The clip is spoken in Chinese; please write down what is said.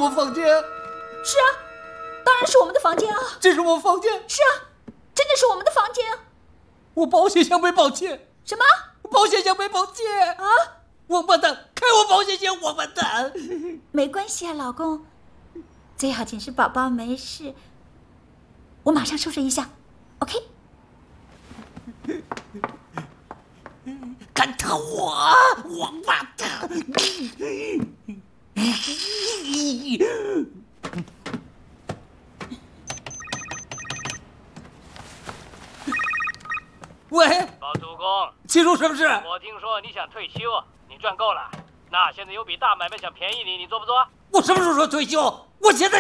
我房间。 是啊，当然是我们的房间啊。 这是我房间。 是啊，真的是我们的房间啊。 我保险箱被盗窃。 什么？ 保险箱被盗窃啊！王八蛋，开我保险箱！王八蛋！ 没关系啊，老公，最好紧是宝宝没事。我马上收拾一下 ，OK？ 敢偷我，王八蛋！喂， 包租公， 记住什么事？ 我听说你想退休，你赚够了，那现在有笔大买卖想便宜你，你做不做？ 我什么时候说退休？我现在